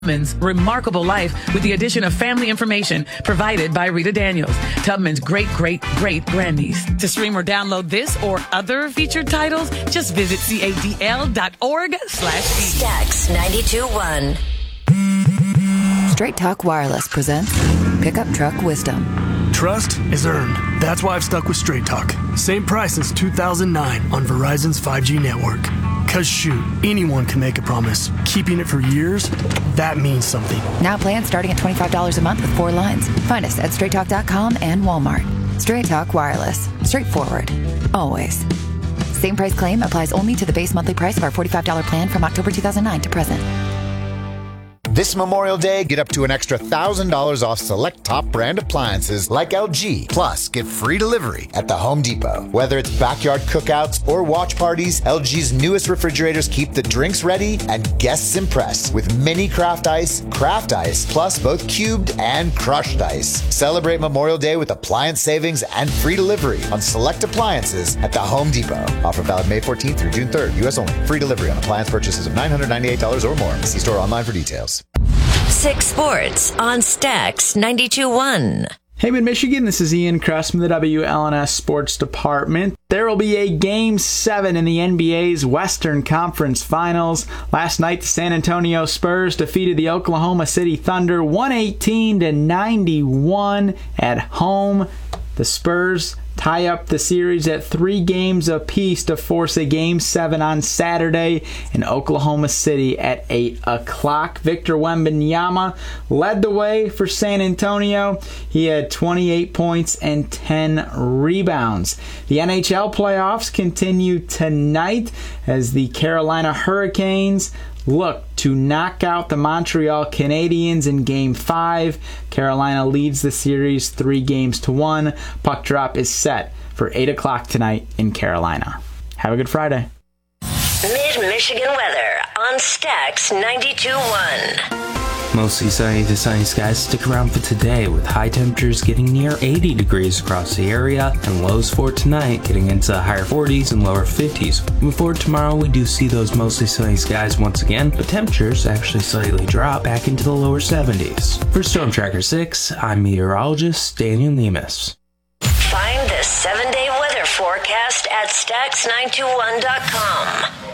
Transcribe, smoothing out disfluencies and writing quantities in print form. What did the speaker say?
Tubman's remarkable life with the addition of family information provided by Rita Daniels, Tubman's great-great-great-grandniece. To stream or download this or other featured titles, just visit cadl.org/feed. Stax 92.1. Straight Talk Wireless presents Pickup Truck Wisdom. Trust is earned. That's why I've stuck with Straight Talk. Same price since 2009 on Verizon's 5G network. Cause shoot, anyone can make a promise. Keeping it for years, that means something. Now plans starting at $25 a month with 4 lines. Find us at straighttalk.com and Walmart. Straight Talk Wireless. Straightforward. Always. Same price claim applies only to the base monthly price of our $45 plan from October 2009 to present. This Memorial Day, get up to an extra $1,000 off select top brand appliances like LG. Plus, get free delivery at the Home Depot. Whether it's backyard cookouts or watch parties, LG's newest refrigerators keep the drinks ready and guests impressed with mini craft ice, plus both cubed and crushed ice. Celebrate Memorial Day with appliance savings and free delivery on select appliances at the Home Depot. Offer valid May 14th through June 3rd. U.S. only. Free delivery on appliance purchases of $998 or more. See store online for details. 6 Sports on Stax 92.1. Hey, Mid-Michigan, this is Ian Kress from the WLNS Sports Department. There will be a Game 7 in the NBA's Western Conference Finals. Last night, the San Antonio Spurs defeated the Oklahoma City Thunder 118-91 at home. The Spurs tie up the series at 3 games apiece to force a Game 7 on Saturday in Oklahoma City at 8 o'clock. Victor Wembanyama led the way for San Antonio. He had 28 points and 10 rebounds. The NHL playoffs continue tonight as the Carolina Hurricanes look to knock out the Montreal Canadiens in Game 5. Carolina leads the series 3-1. Puck drop is set for 8 o'clock tonight in Carolina. Have a good Friday. Mid-Michigan weather on Stax 92.1. Mostly sunny to sunny skies stick around for today, with high temperatures getting near 80 degrees across the area, and lows for tonight getting into the higher 40s and lower 50s. Moving forward tomorrow, we do see those mostly sunny skies once again, but temperatures actually slightly drop back into the lower 70s. For Storm Tracker 6, I'm meteorologist Daniel Nemus. Find the 7-day weather forecast at Stax921.com.